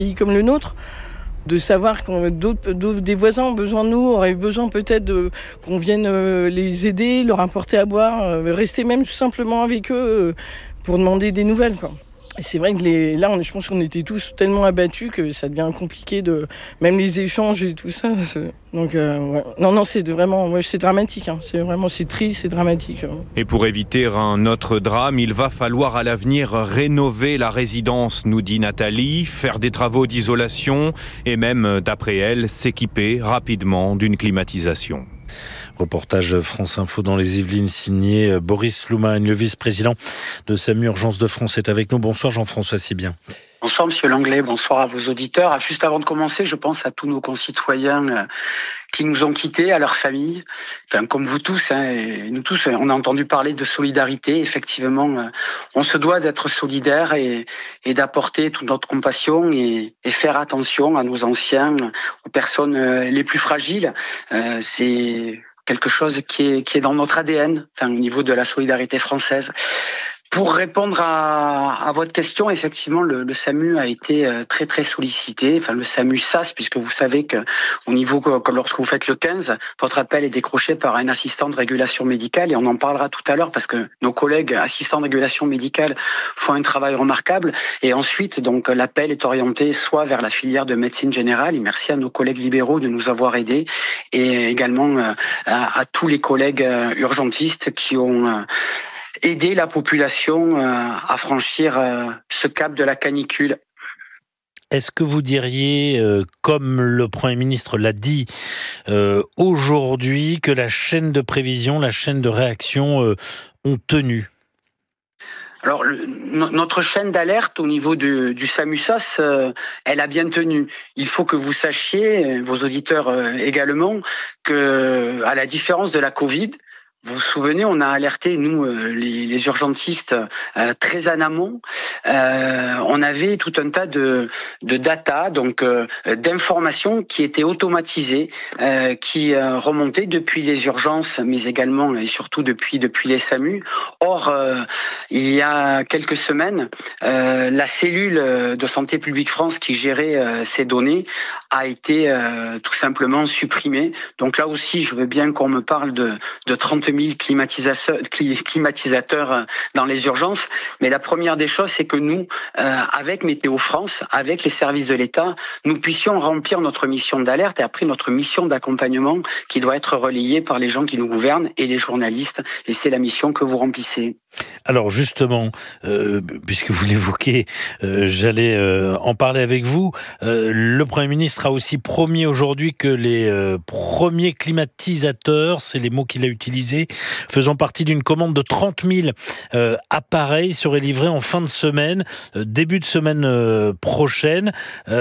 pays comme le nôtre, de savoir que des voisins ont besoin de nous, auraient eu besoin peut-être qu'on vienne les aider, leur apporter à boire, rester même tout simplement avec eux pour demander des nouvelles, quoi. Et c'est vrai que je pense qu'on était tous tellement abattus que ça devient compliqué même les échanges et tout ça. Donc, ouais. Non, c'est c'est dramatique. Hein. C'est triste, c'est dramatique. Et pour éviter un autre drame, il va falloir à l'avenir rénover la résidence, nous dit Nathalie, faire des travaux d'isolation et même, d'après elle, s'équiper rapidement d'une climatisation. Reportage France Info dans les Yvelines, signé Boris Loumagne, le vice-président de SAMU Urgence de France est avec nous. Bonsoir Jean-François Sibien. Bonsoir Monsieur Langlais, bonsoir à vos auditeurs. Juste avant de commencer, je pense à tous nos concitoyens qui nous ont quittés, à leurs familles. Enfin, comme vous tous, et nous tous, on a entendu parler de solidarité. Effectivement, on se doit d'être solidaires et d'apporter toute notre compassion et faire attention à nos anciens, aux personnes les plus fragiles. C'est quelque chose qui est dans notre ADN, au niveau de la solidarité française. Pour répondre à votre question, effectivement, le SAMU a été très très sollicité. Le SAMU SAS, puisque vous savez que au niveau, comme lorsque vous faites le 15, votre appel est décroché par un assistant de régulation médicale, et on en parlera tout à l'heure parce que nos collègues assistants de régulation médicale font un travail remarquable. Et ensuite, donc, l'appel est orienté soit vers la filière de médecine générale, et merci à nos collègues libéraux de nous avoir aidés, et également à tous les collègues urgentistes qui ont aider la population à franchir ce cap de la canicule. Est-ce que vous diriez, comme le Premier ministre l'a dit aujourd'hui, que la chaîne de prévision, la chaîne de réaction ont tenu ? Alors, notre chaîne d'alerte au niveau du SAMU-SAS, elle a bien tenu. Il faut que vous sachiez, vos auditeurs également, que à la différence de la Covid, vous vous souvenez, on a alerté, nous, les urgentistes, très en amont. On avait tout un tas de data, donc d'informations qui étaient automatisées, qui remontaient depuis les urgences, mais également et surtout depuis les SAMU. Or, il y a quelques semaines, la cellule de Santé publique France qui gérait ces données a été tout simplement supprimée. Donc là aussi, je veux bien qu'on me parle de 30 000 climatisateurs dans les urgences. Mais la première des choses, c'est que nous, avec Météo France, avec les services de l'État, nous puissions remplir notre mission d'alerte et après notre mission d'accompagnement qui doit être relayée par les gens qui nous gouvernent et les journalistes. Et c'est la mission que vous remplissez. Alors justement, puisque vous l'évoquez, j'allais en parler avec vous. Le Premier ministre a aussi promis aujourd'hui que les premiers climatisateurs, c'est les mots qu'il a utilisés, faisant partie d'une commande de 30 000 appareils, seraient livrés en fin de semaine, début de semaine prochaine.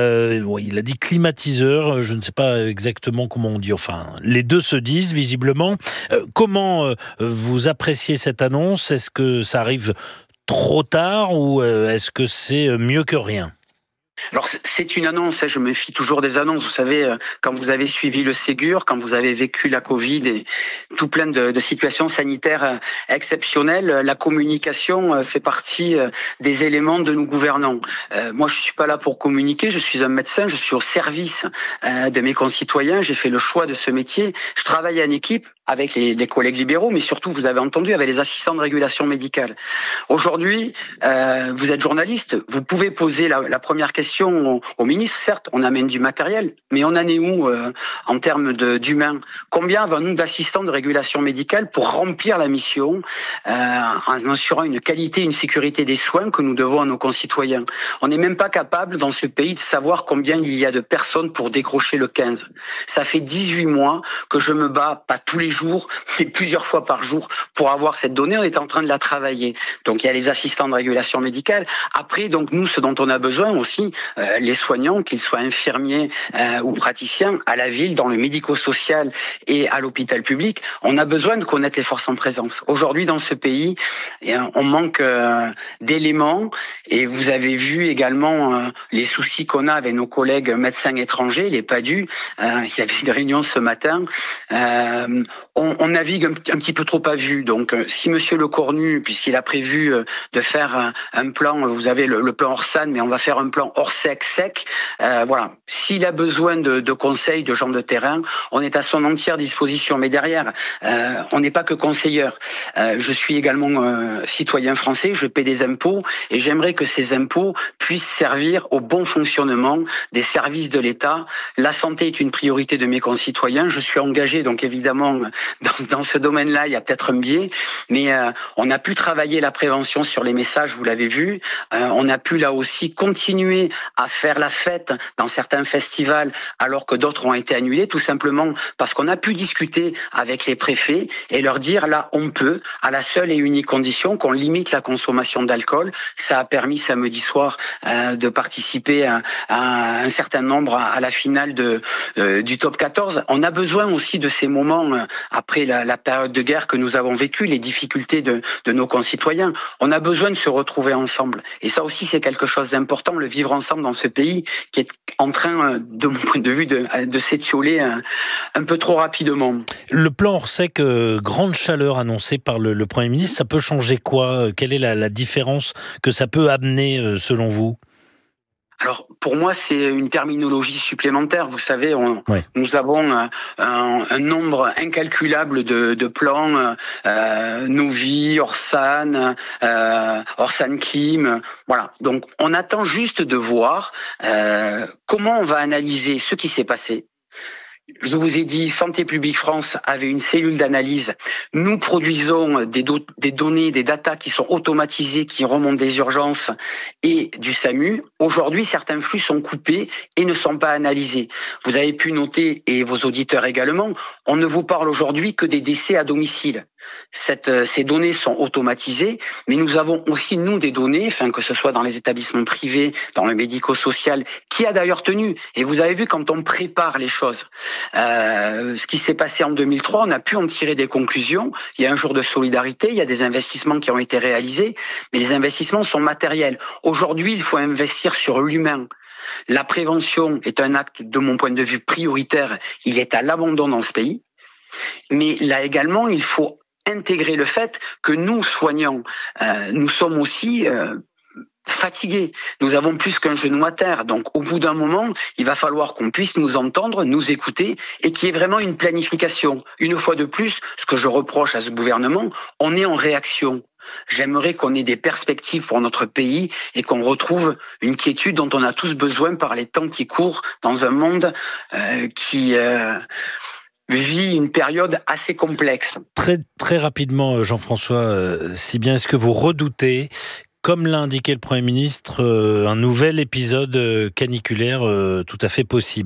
Il a dit climatiseur, je ne sais pas exactement comment on dit, enfin les deux se disent visiblement. Comment vous appréciez cette annonce ? Est-ce que ça arrive trop tard ou est-ce que c'est mieux que rien ? Alors c'est une annonce, je me fie toujours des annonces. Vous savez, quand vous avez suivi le Ségur, quand vous avez vécu la Covid et tout plein de situations sanitaires exceptionnelles, la communication fait partie des éléments de nos gouvernants. Moi, je suis pas là pour communiquer, je suis un médecin, je suis au service de mes concitoyens, j'ai fait le choix de ce métier. Je travaille en équipe avec les collègues libéraux, mais surtout, vous avez entendu, avec les assistants de régulation médicale. Aujourd'hui, vous êtes journaliste, vous pouvez poser la première question au ministre. Certes, on amène du matériel, mais on en est où en termes d'humains ? Combien avons-nous d'assistants de régulation médicale pour remplir la mission en assurant une qualité, une sécurité des soins que nous devons à nos concitoyens ? On n'est même pas capable dans ce pays de savoir combien il y a de personnes pour décrocher le 15. Ça fait 18 mois que je me bats, pas tous les jours, mais plusieurs fois par jour pour avoir cette donnée. On est en train de la travailler. Donc il y a les assistants de régulation médicale. Après, donc nous, ce dont on a besoin aussi, les soignants, qu'ils soient infirmiers ou praticiens, à la ville, dans le médico-social et à l'hôpital public, on a besoin de connaître les forces en présence. Aujourd'hui, dans ce pays, on manque d'éléments, et vous avez vu également les soucis qu'on a avec nos collègues médecins étrangers, les PADU. Il y avait une réunion ce matin. on navigue un petit peu trop à vue. Donc, si Monsieur Lecornu, puisqu'il a prévu de faire un plan, vous avez le plan Orsan, mais on va faire un plan Orsec sec. Voilà. S'il a besoin de conseils, de gens de terrain, on est à son entière disposition. Mais derrière, on n'est pas que conseilleur. Je suis également citoyen français, je paie des impôts et j'aimerais que ces impôts puissent servir au bon fonctionnement des services de l'État. La santé est une priorité de mes concitoyens. Je suis engagé, donc évidemment, dans ce domaine-là, il y a peut-être un biais, mais on a pu travailler la prévention sur les messages, vous l'avez vu. On a pu là aussi continuer à faire la fête dans certains festivals alors que d'autres ont été annulés, tout simplement parce qu'on a pu discuter avec les préfets et leur dire là on peut, à la seule et unique condition qu'on limite la consommation d'alcool. Ça a permis samedi soir de participer à un certain nombre à la finale du top 14. On a besoin aussi de ces moments après la période de guerre que nous avons vécue, les difficultés de nos concitoyens. On a besoin de se retrouver ensemble. Et ça aussi, c'est quelque chose d'important, le vivre ensemble dans ce pays qui est en train, de mon point de vue, de s'étioler un peu trop rapidement. Le plan Orsec, grande chaleur annoncée par le Premier ministre, ça peut changer quoi ? Quelle est la différence que ça peut amener selon vous ? Alors, pour moi, c'est une terminologie supplémentaire. Vous savez, nous avons un nombre incalculable de plans, Novi, Orsan, Orsan Kim. Voilà. Donc, on attend juste de voir comment on va analyser ce qui s'est passé. Je vous ai dit, Santé publique France avait une cellule d'analyse. Nous produisons des données, des datas qui sont automatisées, qui remontent des urgences et du SAMU. Aujourd'hui, certains flux sont coupés et ne sont pas analysés. Vous avez pu noter, et vos auditeurs également, on ne vous parle aujourd'hui que des décès à domicile. Ces données sont automatisées, mais nous avons aussi, nous, des données, que ce soit dans les établissements privés, dans le médico-social, qui a d'ailleurs tenu. Et vous avez vu, quand on prépare les choses, ce qui s'est passé en 2003, on a pu en tirer des conclusions. Il y a un jour de solidarité, il y a des investissements qui ont été réalisés, mais les investissements sont matériels. Aujourd'hui, il faut investir sur l'humain. La prévention est un acte, de mon point de vue, prioritaire. Il est à l'abandon dans ce pays. Mais là également, il faut intégrer le fait que nous, soignants, nous sommes aussi fatigués. Nous avons plus qu'un genou à terre. Donc, au bout d'un moment, il va falloir qu'on puisse nous entendre, nous écouter et qu'il y ait vraiment une planification. Une fois de plus, ce que je reproche à ce gouvernement, on est en réaction. J'aimerais qu'on ait des perspectives pour notre pays et qu'on retrouve une quiétude dont on a tous besoin par les temps qui courent dans un monde qui vit une période assez complexe. Très, très rapidement, Jean-François, si bien est-ce que vous redoutez, comme l'a indiqué le Premier ministre, un nouvel épisode caniculaire tout à fait possible ?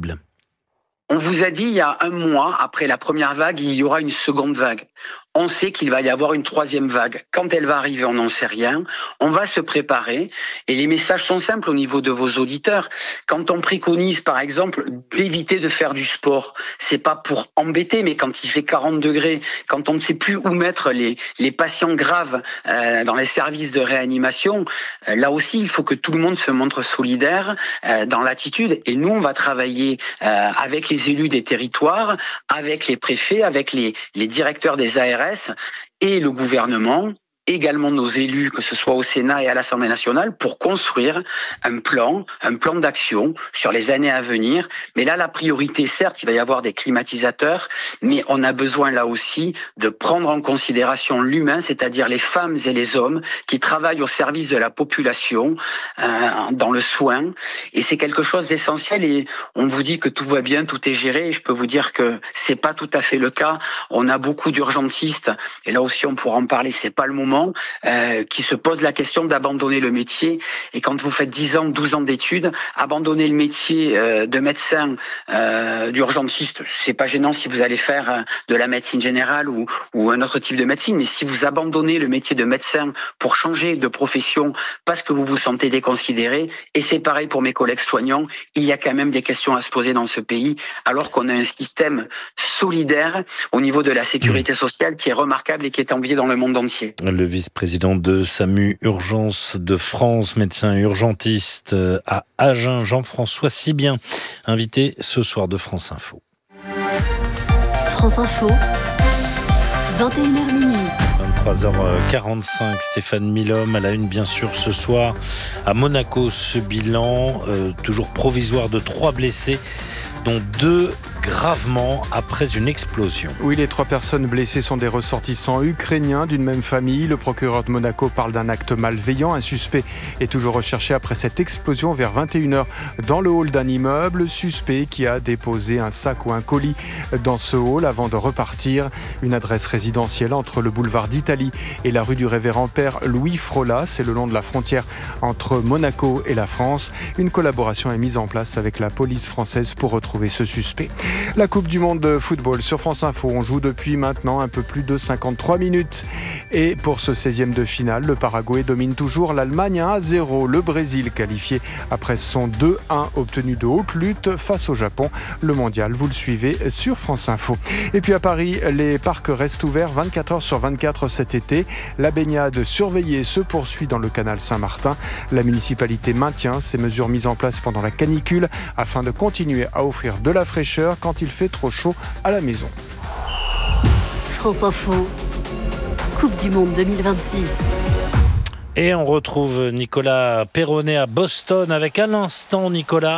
On vous a dit il y a un mois, après la première vague, il y aura une seconde vague. On sait qu'il va y avoir une troisième vague. Quand elle va arriver, on n'en sait rien. On va se préparer. Et les messages sont simples au niveau de vos auditeurs. Quand on préconise, par exemple, d'éviter de faire du sport, c'est pas pour embêter, mais quand il fait 40 degrés, quand on ne sait plus où mettre les patients graves dans les services de réanimation, là aussi, il faut que tout le monde se montre solidaire dans l'attitude. Et nous, on va travailler avec les élus des territoires, avec les préfets, avec les directeurs des ARS, et le gouvernement, également nos élus, que ce soit au Sénat et à l'Assemblée nationale, pour construire un plan d'action sur les années à venir. Mais là, la priorité, certes, il va y avoir des climatisateurs, mais on a besoin là aussi de prendre en considération l'humain, c'est-à-dire les femmes et les hommes qui travaillent au service de la population, dans le soin. Et c'est quelque chose d'essentiel. Et on vous dit que tout va bien, tout est géré. Et je peux vous dire que c'est pas tout à fait le cas. On a beaucoup d'urgentistes, et là aussi on pourra en parler, c'est pas le moment, qui se posent la question d'abandonner le métier. Et quand vous faites 10 ans, 12 ans d'études, abandonner le métier de médecin, d'urgentiste, c'est pas gênant si vous allez faire de la médecine générale ou un autre type de médecine, mais si vous abandonnez le métier de médecin pour changer de profession parce que vous vous sentez déconsidéré, et c'est pareil pour mes collègues soignants, il y a quand même des questions à se poser dans ce pays, alors qu'on a un système solidaire au niveau de la sécurité sociale qui est remarquable et qui est envié dans le monde entier. Le vice-président de SAMU Urgence de France, médecin urgentiste à Agen, Jean-François Sibien, invité ce soir de France Info. France Info. 21h minuit. 23h45, Stéphane Milhomme à la une bien sûr ce soir à Monaco. Ce bilan toujours provisoire de 3 blessés, dont 2 gravement après une explosion. Oui, les 3 personnes blessées sont des ressortissants ukrainiens d'une même famille. Le procureur de Monaco parle d'un acte malveillant. Un suspect est toujours recherché après cette explosion vers 21h dans le hall d'un immeuble. Le suspect qui a déposé un sac ou un colis dans ce hall avant de repartir. Une adresse résidentielle entre le boulevard d'Italie et la rue du Révérend Père Louis Frola. C'est le long de la frontière entre Monaco et la France. Une collaboration est mise en place avec la police française pour retrouver ce suspect. La Coupe du Monde de football sur France Info. On joue depuis maintenant un peu plus de 53 minutes. Et pour ce 16e de finale, le Paraguay domine toujours l'Allemagne 1-0. Le Brésil qualifié après son 2-1 obtenu de haute lutte face au Japon. Le mondial, vous le suivez sur France Info. Et puis à Paris, les parcs restent ouverts 24 heures sur 24 cet été. La baignade surveillée se poursuit dans le canal Saint-Martin. La municipalité maintient ces mesures mises en place pendant la canicule afin de continuer à offrir de la fraîcheur quand il fait trop chaud à la maison. France Info, Coupe du Monde 2026. Et on retrouve Nicolas Perronnet à Boston avec un instant, Nicolas,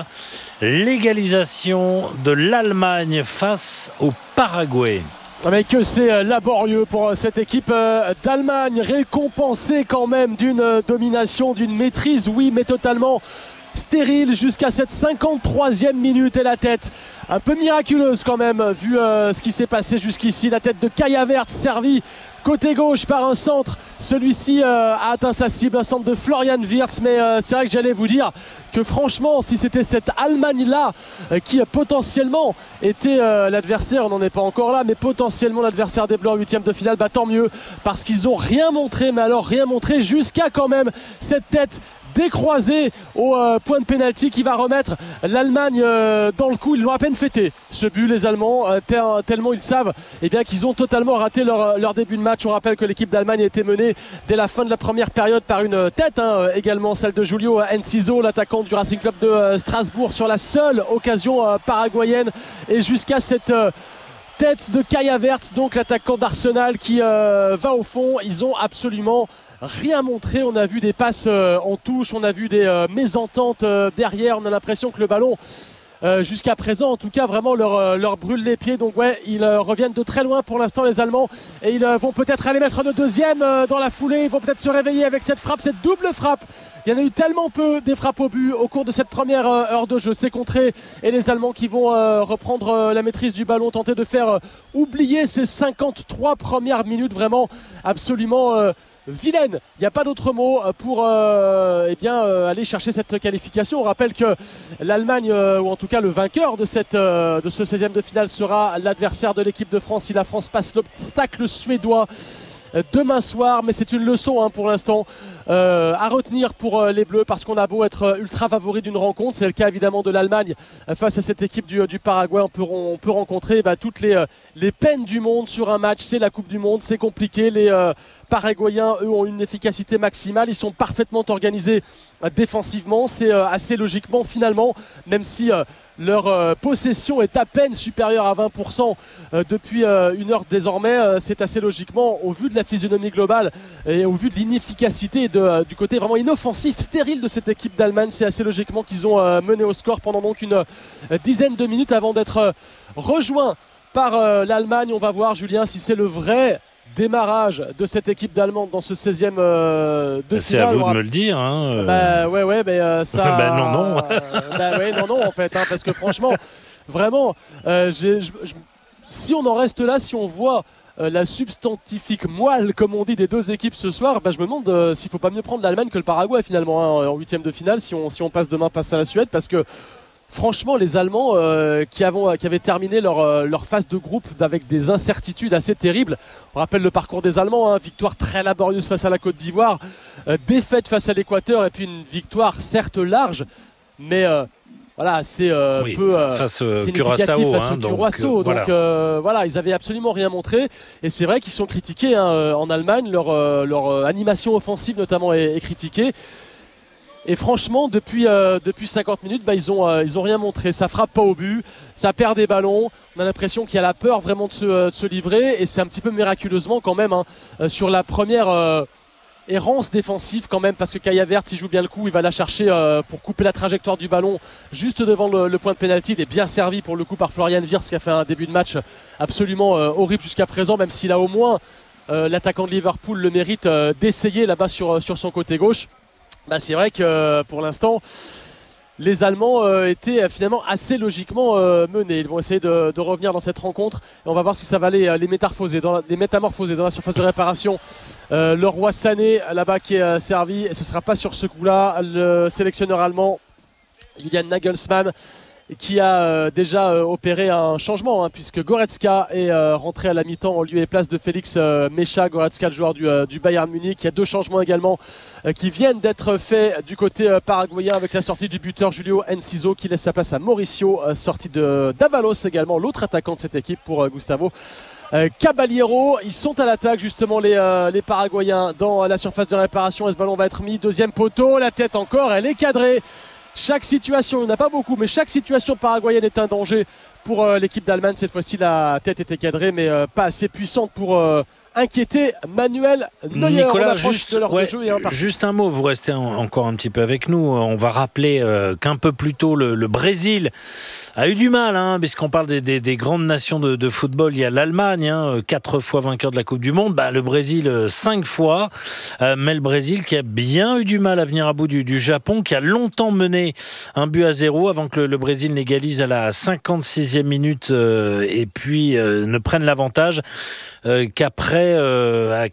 l'égalisation de l'Allemagne face au Paraguay. Mais que c'est laborieux pour cette équipe d'Allemagne, récompensée quand même d'une domination, d'une maîtrise, oui, mais totalement stérile jusqu'à cette 53e minute. Et la tête un peu miraculeuse quand même, vu ce qui s'est passé jusqu'ici. La tête de Kai Havertz servie côté gauche par un centre. Celui-ci a atteint sa cible, un centre de Florian Wirtz. Mais c'est vrai que j'allais vous dire que franchement, si c'était cette Allemagne-là qui potentiellement était l'adversaire, on n'en est pas encore là, mais potentiellement l'adversaire des Bleus en 8e de finale, bah tant mieux, parce qu'ils n'ont rien montré, mais alors rien montré, jusqu'à quand même cette tête décroisé au point de pénalty qui va remettre l'Allemagne dans le coup. Ils l'ont à peine fêté ce but, les Allemands, tellement ils savent qu'ils ont totalement raté leur début de match. On rappelle que l'équipe d'Allemagne a été menée dès la fin de la première période par une tête, également celle de Julio Enciso, l'attaquant du Racing Club de Strasbourg, sur la seule occasion paraguayenne, et jusqu'à cette tête de Kai Havertz, donc l'attaquant d'Arsenal, qui va au fond. Ils ont absolument rien montré. On a vu des passes en touche, on a vu des mésententes derrière. On a l'impression que le ballon, jusqu'à présent en tout cas, vraiment leur brûle les pieds. Donc ouais, ils reviennent de très loin pour l'instant, les Allemands, et ils vont peut-être aller mettre le deuxième dans la foulée. Ils vont peut-être se réveiller avec cette frappe, cette double frappe. Il y en a eu tellement peu des frappes au but au cours de cette première heure de jeu. C'est contré, et les Allemands qui vont reprendre la maîtrise du ballon, tenter de faire oublier ces 53 premières minutes vraiment absolument vilaine, il n'y a pas d'autre mot pour aller chercher cette qualification. On rappelle que l'Allemagne, ou en tout cas le vainqueur de ce 16e de finale, sera l'adversaire de l'équipe de France si la France passe l'obstacle suédois demain soir. Mais c'est une leçon pour l'instant à retenir pour les Bleus, parce qu'on a beau être ultra favori d'une rencontre, c'est le cas évidemment de l'Allemagne face à cette équipe du Paraguay. On peut rencontrer toutes les peines du monde sur un match. C'est la Coupe du Monde, c'est compliqué. Les Paraguayens, eux, ont une efficacité maximale. Ils sont parfaitement organisés défensivement. C'est assez logiquement finalement, même si leur possession est à peine supérieure à 20% depuis une heure désormais, c'est assez logiquement, au vu de la physionomie globale et au vu de l'inefficacité et du côté vraiment inoffensif, stérile de cette équipe d'Allemagne, c'est assez logiquement qu'ils ont mené au score pendant donc une dizaine de minutes avant d'être rejoints par l'Allemagne. On va voir, Julien, si c'est le vrai démarrage de cette équipe d'Allemande dans ce 16e de finale. C'est à vous de me le dire. Ça. Non. Non, en fait, parce que franchement, vraiment, si on en reste là, si on voit la substantifique moelle, comme on dit, des deux équipes ce soir, je me demande s'il ne faut pas mieux prendre l'Allemagne que le Paraguay finalement en 8e de finale, si on passe demain face à la Suède, parce que franchement, les Allemands qui avaient terminé leur phase de groupe avec des incertitudes assez terribles. On rappelle le parcours des Allemands, victoire très laborieuse face à la Côte d'Ivoire, défaite face à l'Équateur, et puis une victoire certes large, mais c'est peu significatif face au Curaçao. Donc ils avaient absolument rien montré, et c'est vrai qu'ils sont critiqués en Allemagne. Leur animation offensive notamment est critiquée. Et franchement, depuis 50 minutes, ils ont rien montré. Ça frappe pas au but, ça perd des ballons. On a l'impression qu'il y a la peur vraiment de se livrer. Et c'est un petit peu miraculeusement quand même sur la première errance défensive quand même, parce que Kai Havertz il joue bien le coup, il va la chercher pour couper la trajectoire du ballon juste devant le point de pénalty. Il est bien servi pour le coup par Florian Wirtz qui a fait un début de match absolument horrible jusqu'à présent, même s'il a au moins l'attaquant de Liverpool le mérite d'essayer là-bas sur son côté gauche. C'est vrai que pour l'instant les Allemands étaient finalement assez logiquement menés. Ils vont essayer de revenir dans cette rencontre et on va voir si ça va les métamorphoser dans la surface de réparation. Le roi Sané là-bas qui est servi, et ce ne sera pas sur ce coup-là. Le sélectionneur allemand Julian Nagelsmann qui a déjà opéré un changement puisque Goretzka est rentré à la mi-temps en lieu et place de Félix Mecha. Goretzka, le joueur du Bayern Munich. Il y a 2 changements également qui viennent d'être faits du côté paraguayen avec la sortie du buteur Julio Enciso qui laisse sa place à Mauricio, sortie de Davalos également, l'autre attaquant de cette équipe pour Gustavo Caballero. Ils sont à l'attaque justement les Paraguayens dans la surface de réparation et ce ballon va être mis deuxième poteau, la tête encore, elle est cadrée. Chaque situation, il n'y en a pas beaucoup, mais chaque situation paraguayenne est un danger pour l'équipe d'Allemagne. Cette fois-ci, la tête était cadrée, mais pas assez puissante pour inquiéter Manuel Neuer. Nicolas, de jeu juste un mot, vous restez encore un petit peu avec nous. On va rappeler qu'un peu plus tôt, le Brésil a eu du mal, puisqu'on parle des grandes nations de football. Il y a l'Allemagne, 4 fois vainqueur de la Coupe du Monde. Le Brésil, 5 fois. Mais le Brésil qui a bien eu du mal à venir à bout du Japon, qui a longtemps mené 1-0 avant que le Brésil n'égalise à la 56e minute et puis ne prenne l'avantage. Qu'à la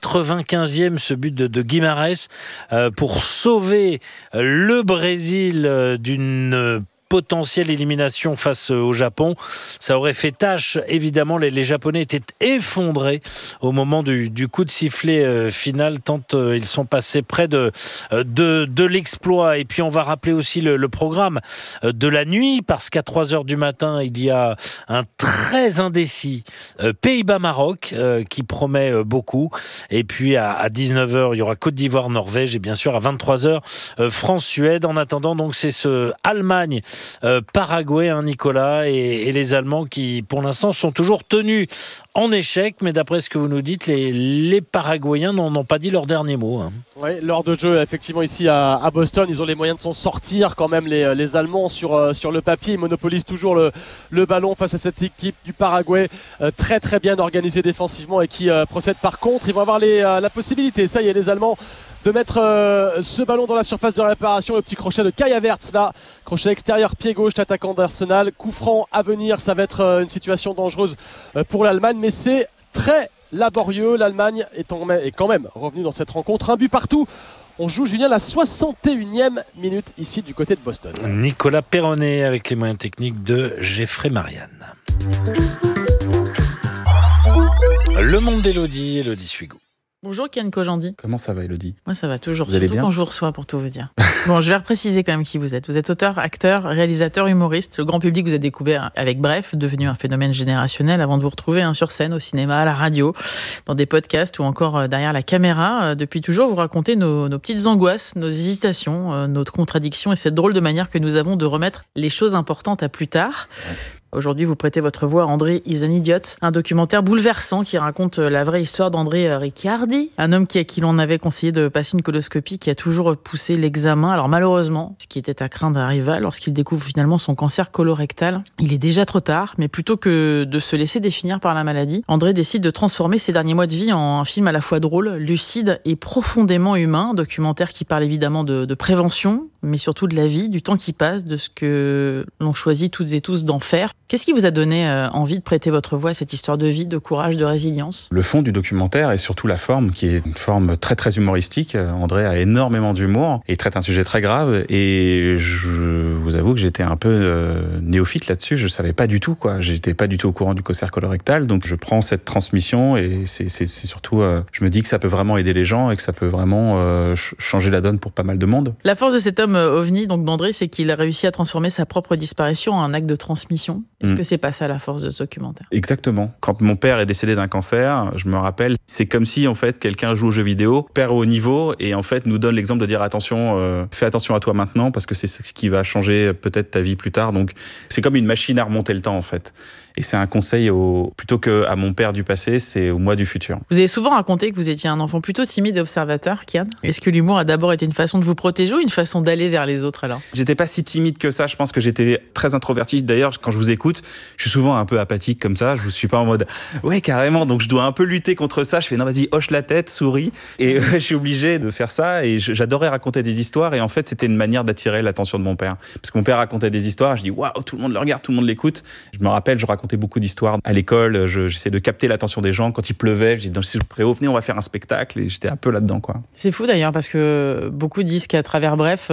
95e, ce but de Guimarães pour sauver le Brésil d'une potentielle élimination face au Japon. Ça aurait fait tâche, évidemment. Les Japonais étaient effondrés au moment du coup de sifflet final, tant ils sont passés près de l'exploit. Et puis on va rappeler aussi le programme de la nuit, parce qu'à 3h du matin, il y a un très indécis Pays-Bas-Maroc qui promet beaucoup. Et puis à 19h, il y aura Côte d'Ivoire-Norvège, et bien sûr à 23h, France-Suède. En attendant, donc c'est ce Allemagne Paraguay, Nicolas, et les Allemands qui, pour l'instant, sont toujours tenus en échec. Mais d'après ce que vous nous dites, les Paraguayens n'ont pas dit leur dernier mot. Oui, l'heure de jeu, effectivement, ici à Boston, ils ont les moyens de s'en sortir quand même, les Allemands, sur le papier. Ils monopolisent toujours le ballon face à cette équipe du Paraguay, très très bien organisée défensivement et qui procède par contre. Ils vont avoir la possibilité, ça y est, les Allemands, de mettre ce ballon dans la surface de réparation. Le petit crochet de Kai Havertz là, crochet extérieur pied gauche, l'attaquant d'Arsenal. Coup franc à venir, ça va être une situation dangereuse pour l'Allemagne, mais c'est très laborieux. L'Allemagne est quand même revenue dans cette rencontre. Un but partout. On joue, Julien, la 61e minute ici du côté de Boston. Nicolas Perronnet avec les moyens techniques de Geoffrey Marianne. Le monde d'Élodie, Élodie Suigou. Bonjour Kian Kojandi. Comment ça va, Élodie ? Moi ça va toujours, vous allez surtout bien quand je vous reçois, pour tout vous dire. Bon, je vais repréciser quand même qui vous êtes. Vous êtes auteur, acteur, réalisateur, humoriste. Le grand public vous a découvert avec Bref, devenu un phénomène générationnel, avant de vous retrouver sur scène, au cinéma, à la radio, dans des podcasts ou encore derrière la caméra. Depuis toujours, vous racontez nos petites angoisses, nos hésitations, notre contradiction et cette drôle de manière que nous avons de remettre les choses importantes à plus tard. Aujourd'hui, vous prêtez votre voix à André is an Idiot, un documentaire bouleversant qui raconte la vraie histoire d'André Ricciardi, un homme à qui l'on avait conseillé de passer une coloscopie, qui a toujours poussé l'examen. Alors malheureusement, ce qui était à craindre arriva lorsqu'il découvre finalement son cancer colorectal. Il est déjà trop tard, mais plutôt que de se laisser définir par la maladie, André décide de transformer ses derniers mois de vie en un film à la fois drôle, lucide et profondément humain. Un documentaire qui parle évidemment de prévention, mais surtout de la vie, du temps qui passe, de ce que l'on choisit toutes et tous d'en faire. Qu'est-ce qui vous a donné envie de prêter votre voix à cette histoire de vie, de courage, de résilience ? Le fond du documentaire et surtout la forme, qui est une forme très très humoristique. André a énormément d'humour et traite un sujet très grave. Et je vous avoue que j'étais un peu néophyte là-dessus. Je savais pas du tout, quoi. J'étais pas du tout au courant du cancer colorectal. Donc je prends cette transmission et c'est surtout, je me dis que ça peut vraiment aider les gens et que ça peut vraiment changer la donne pour pas mal de monde. La force de cet homme ovni, donc d'André, c'est qu'il a réussi à transformer sa propre disparition en un acte de transmission. Est-ce que c'est pas ça la force de ce documentaire ? Exactement. Quand mon père est décédé d'un cancer, je me rappelle, c'est comme si en fait quelqu'un joue aux jeux vidéo, perd au haut niveau et en fait nous donne l'exemple de dire attention, fais attention à toi maintenant parce que c'est ce qui va changer peut-être ta vie plus tard. Donc c'est comme une machine à remonter le temps en fait. Et c'est un conseil plutôt qu'à mon père du passé, c'est au moi du futur. Vous avez souvent raconté que vous étiez un enfant plutôt timide et observateur, Kian. Est-ce que l'humour a d'abord été une façon de vous protéger ou une façon d'aller vers les autres alors ? J'étais pas si timide que ça, je pense que j'étais très introverti. D'ailleurs, quand je vous écoute, je suis souvent un peu apathique comme ça, je ne suis pas en mode « ouais, carrément », donc je dois un peu lutter contre ça. Je fais « non, vas-y, hoche la tête, souris ». Et je suis obligé de faire ça et j'adorais raconter des histoires et en fait, c'était une manière d'attirer l'attention de mon père. Parce que mon père racontait des histoires, je dis « waouh, tout le monde le regarde, tout le monde l'écoute ». Je me rappelle, je racontais beaucoup d'histoires à l'école, j'essaie de capter l'attention des gens. Quand il pleuvait, je dis dans le préau, venez, on va faire un spectacle. Et j'étais un peu là-dedans, quoi. C'est fou d'ailleurs, parce que beaucoup disent qu'à travers Bref,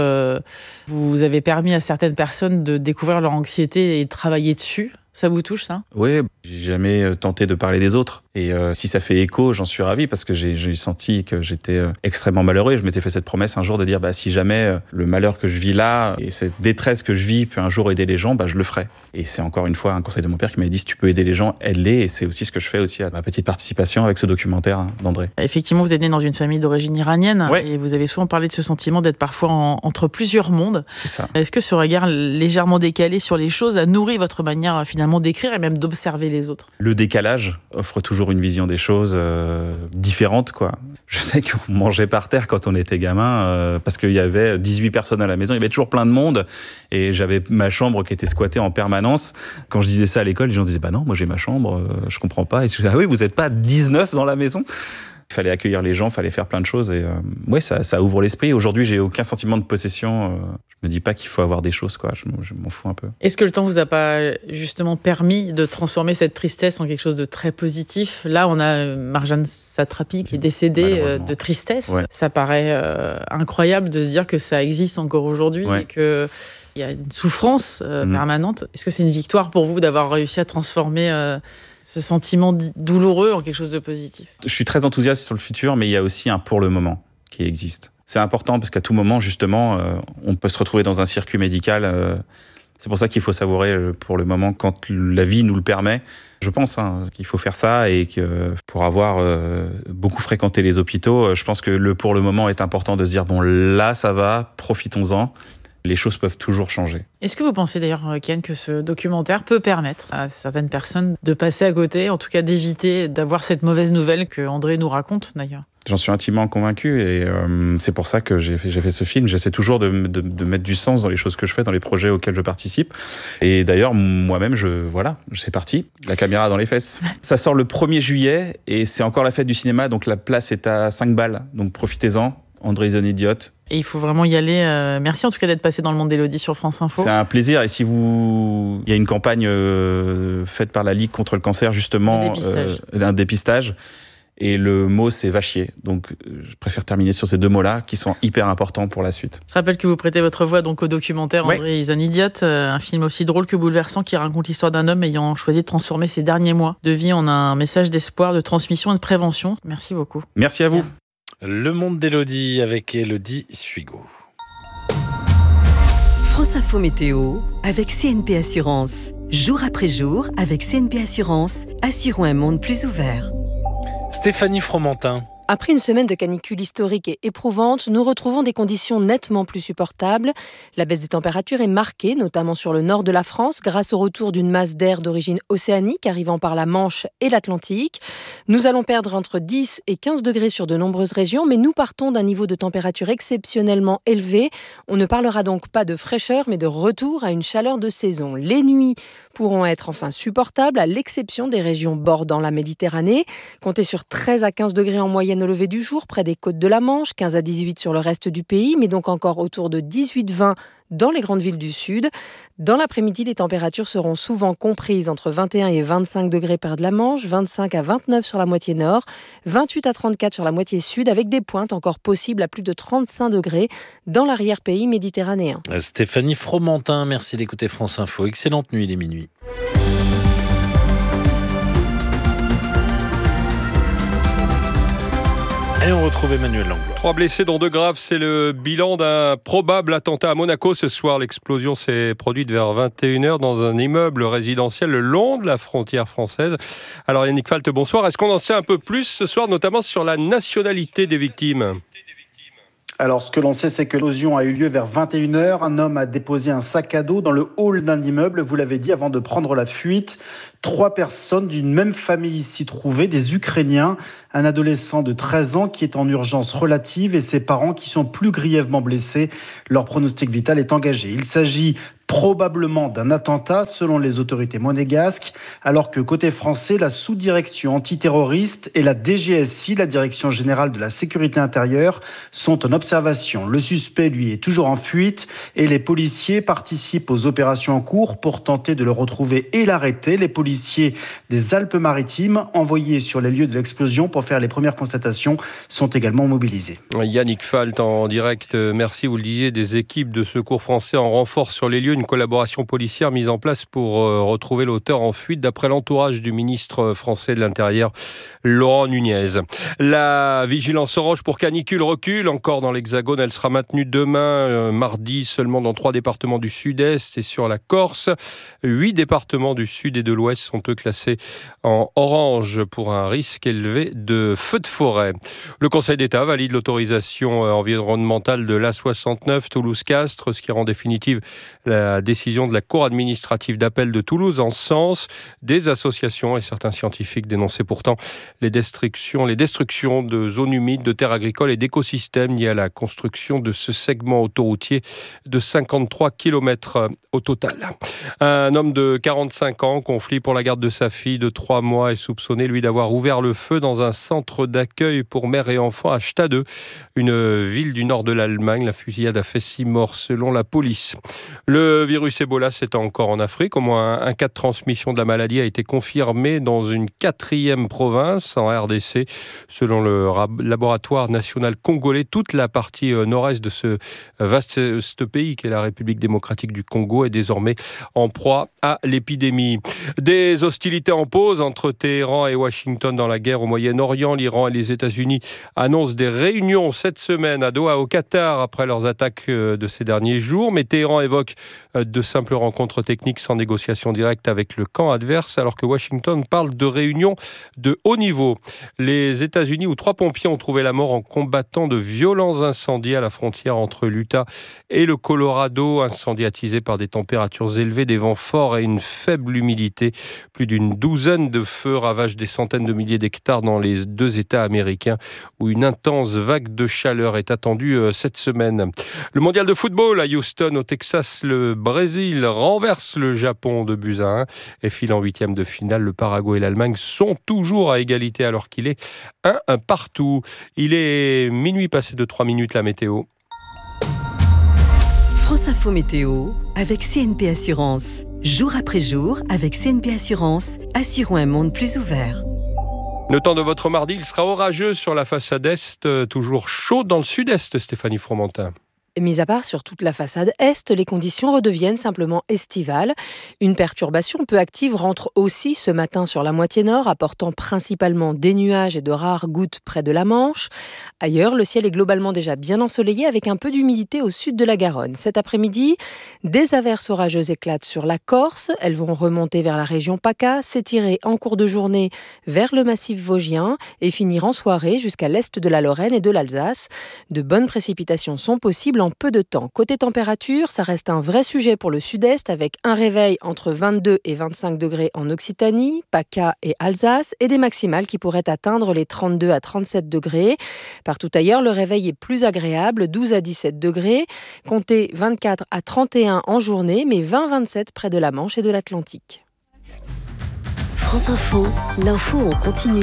vous avez permis à certaines personnes de découvrir leur anxiété et de travailler dessus. Ça vous touche, ça ? Oui, j'ai jamais tenté de parler des autres. Et si ça fait écho, j'en suis ravi parce que j'ai senti que j'étais extrêmement malheureux. Et je m'étais fait cette promesse un jour de dire si jamais le malheur que je vis là et cette détresse que je vis peut un jour aider les gens, je le ferai. Et c'est encore une fois un conseil de mon père qui m'a dit si tu peux aider les gens, aide-les. Et c'est aussi ce que je fais aussi à ma petite participation avec ce documentaire d'André. Effectivement, vous êtes né dans une famille d'origine iranienne et vous avez souvent parlé de ce sentiment d'être parfois entre plusieurs mondes. C'est ça. Est-ce que ce regard légèrement décalé sur les choses a nourri votre manière finalement d'écrire et même d'observer les autres ? Le décalage offre toujours une vision des choses différente, quoi. Je sais qu'on mangeait par terre quand on était gamin parce qu'il y avait 18 personnes à la maison, il y avait toujours plein de monde et j'avais ma chambre qui était squattée en permanence. Quand je disais ça à l'école, les gens disaient non, moi j'ai ma chambre, je comprends pas. Et je disais oui, vous n'êtes pas 19 dans la maison ? Il fallait accueillir les gens, il fallait faire plein de choses et ça ouvre l'esprit. Aujourd'hui, j'ai aucun sentiment de possession. Je me dis pas qu'il faut avoir des choses, quoi. Je m'en fous un peu. Est-ce que le temps vous a pas justement permis de transformer cette tristesse en quelque chose de très positif ? Là, on a Marjane Satrapi qui est décédée de tristesse. Ouais. Ça paraît incroyable de se dire que ça existe encore aujourd'hui et que il y a une souffrance permanente. Est-ce que c'est une victoire pour vous d'avoir réussi à transformer ce sentiment douloureux en quelque chose de positif ? Je suis très enthousiaste sur le futur, mais il y a aussi un pour le moment qui existe. C'est important parce qu'à tout moment, justement, on peut se retrouver dans un circuit médical. C'est pour ça qu'il faut savourer pour le moment quand la vie nous le permet. Je pense qu'il faut faire ça et que pour avoir beaucoup fréquenté les hôpitaux, je pense que le pour le moment est important de se dire bon, là, ça va, profitons-en. Les choses peuvent toujours changer. Est-ce que vous pensez d'ailleurs, Kian, que ce documentaire peut permettre à certaines personnes de passer à côté, en tout cas d'éviter d'avoir cette mauvaise nouvelle que André nous raconte d'ailleurs ? J'en suis intimement convaincu et c'est pour ça que j'ai fait ce film. J'essaie toujours de mettre du sens dans les choses que je fais, dans les projets auxquels je participe. Et d'ailleurs, moi-même, c'est parti. La caméra dans les fesses. Ça sort le 1er juillet et c'est encore la fête du cinéma, donc la place est à 5 balles. Donc profitez-en. André is an idiot. Et il faut vraiment y aller. Merci en tout cas d'être passé dans le monde d'Élodie sur France Info. C'est un plaisir. Et si il y a une campagne faite par la Ligue contre le cancer, justement, un dépistage. Et le mot, c'est va chier. Donc, je préfère terminer sur ces 2 mots-là qui sont hyper importants pour la suite. Je rappelle que vous prêtez votre voix donc au documentaire André is an idiot, un film aussi drôle que bouleversant qui raconte l'histoire d'un homme ayant choisi de transformer ses derniers mois de vie en un message d'espoir, de transmission et de prévention. Merci beaucoup. Merci à vous. Le monde d'Élodie avec Élodie Suigo. France Info Météo avec CNP Assurance. Jour après jour, avec CNP Assurance, assurons un monde plus ouvert. Stéphanie Fromentin. Après une semaine de canicule historique et éprouvante, nous retrouvons des conditions nettement plus supportables. La baisse des températures est marquée, notamment sur le nord de la France, grâce au retour d'une masse d'air d'origine océanique arrivant par la Manche et l'Atlantique. Nous allons perdre entre 10 et 15 degrés sur de nombreuses régions, mais nous partons d'un niveau de température exceptionnellement élevé. On ne parlera donc pas de fraîcheur, mais de retour à une chaleur de saison. Les nuits pourront être enfin supportables, à l'exception des régions bordant la Méditerranée. Comptez sur 13 à 15 degrés en moyenne au lever du jour, près des côtes de la Manche, 15 à 18 sur le reste du pays, mais donc encore autour de 18-20 dans les grandes villes du sud. Dans l'après-midi, les températures seront souvent comprises entre 21 et 25 degrés près de la Manche, 25 à 29 sur la moitié nord, 28 à 34 sur la moitié sud, avec des pointes encore possibles à plus de 35 degrés dans l'arrière-pays méditerranéen. Stéphanie Fromentin, merci d'écouter France Info. Excellente nuit, il est minuit. Et on retrouve Emmanuel Langlois. 3 blessés dont 2 graves, c'est le bilan d'un probable attentat à Monaco ce soir. L'explosion s'est produite vers 21h dans un immeuble résidentiel le long de la frontière française. Alors Yannick Falt, bonsoir. Est-ce qu'on en sait un peu plus ce soir, notamment sur la nationalité des victimes ? Alors, ce que l'on sait, c'est que l'explosion a eu lieu vers 21h. Un homme a déposé un sac à dos dans le hall d'un immeuble, vous l'avez dit, avant de prendre la fuite. 3 personnes d'une même famille s'y trouvaient, des Ukrainiens, un adolescent de 13 ans qui est en urgence relative et ses parents qui sont plus grièvement blessés. Leur pronostic vital est engagé. Il s'agit probablement d'un attentat selon les autorités monégasques, alors que côté français, la sous-direction antiterroriste et la DGSI, la Direction Générale de la Sécurité Intérieure, sont en observation. Le suspect, lui, est toujours en fuite et les policiers participent aux opérations en cours pour tenter de le retrouver et l'arrêter. Les policiers des Alpes-Maritimes, envoyés sur les lieux de l'explosion pour faire les premières constatations, sont également mobilisés. Yannick Falt en direct, merci, vous le disiez, des équipes de secours français en renfort sur les lieux. Une collaboration policière mise en place pour retrouver l'auteur en fuite, d'après l'entourage du ministre français de l'Intérieur, Laurent Nunez. La vigilance orange pour canicule recule encore dans l'Hexagone. Elle sera maintenue demain, mardi, seulement dans 3 départements du sud-est et sur la Corse. 8 départements du sud et de l'ouest sont eux classés en orange pour un risque élevé de feux de forêt. Le Conseil d'État valide l'autorisation environnementale de l'A69 Toulouse-Castres, ce qui rend définitive la décision de la Cour administrative d'appel de Toulouse en ce sens. Des associations et certains scientifiques dénonçaient pourtant les destructions de zones humides, de terres agricoles et d'écosystèmes liées à la construction de ce segment autoroutier de 53 km au total. Un homme de 45 ans, conflit pour la garde de sa fille de 3 mois, est soupçonné, lui, d'avoir ouvert le feu dans un centre d'accueil pour mères et enfants à Stade, une ville du nord de l'Allemagne. La fusillade a fait 6 morts selon la police. Le virus Ebola, c'est encore en Afrique. Au moins un cas de transmission de la maladie a été confirmé dans une 4e province en RDC. Selon le laboratoire national congolais, toute la partie nord-est de ce vaste pays qu'est la République démocratique du Congo est désormais en proie à l'épidémie. Des hostilités en pause entre Téhéran et Washington dans la guerre au Moyen-Orient. L'Iran et les États-Unis annoncent des réunions cette semaine à Doha, au Qatar, après leurs attaques de ces derniers jours. Mais Téhéran évoque de simples rencontres techniques sans négociation directe avec le camp adverse, alors que Washington parle de réunions de haut niveau. Les États-Unis, où 3 pompiers ont trouvé la mort en combattant de violents incendies à la frontière entre l'Utah et le Colorado, incendie attisé par des températures élevées, des vents forts et une faible humidité. Plus d'une douzaine de feux ravagent des centaines de milliers d'hectares dans les 2 États américains, où une intense vague de chaleur est attendue cette semaine. Le mondial de football à Houston, au Texas, le Brésil renverse le Japon de buts à 1 et file en 8e de finale. Le Paraguay et l'Allemagne sont toujours à égalité alors qu'il est 1-1 partout. Il est minuit passé de 3 minutes, la météo. France Info Météo avec CNP Assurance. Jour après jour, avec CNP Assurance, assurons un monde plus ouvert. Le temps de votre mardi, il sera orageux sur la façade est, toujours chaud dans le sud-est, Stéphanie Fromentin. Mis à part sur toute la façade est, les conditions redeviennent simplement estivales. Une perturbation peu active rentre aussi ce matin sur la moitié nord, apportant principalement des nuages et de rares gouttes près de la Manche. Ailleurs, le ciel est globalement déjà bien ensoleillé avec un peu d'humidité au sud de la Garonne. Cet après-midi, des averses orageuses éclatent sur la Corse. Elles vont remonter vers la région PACA, s'étirer en cours de journée vers le massif vosgien et finir en soirée jusqu'à l'est de la Lorraine et de l'Alsace. De bonnes précipitations sont possibles en peu de temps. Côté température, ça reste un vrai sujet pour le sud-est avec un réveil entre 22 et 25 degrés en Occitanie, PACA et Alsace et des maximales qui pourraient atteindre les 32 à 37 degrés. Partout ailleurs, le réveil est plus agréable, 12 à 17 degrés. Comptez 24 à 31 en journée, mais 20-27 près de la Manche et de l'Atlantique. France Info, l'info en continu.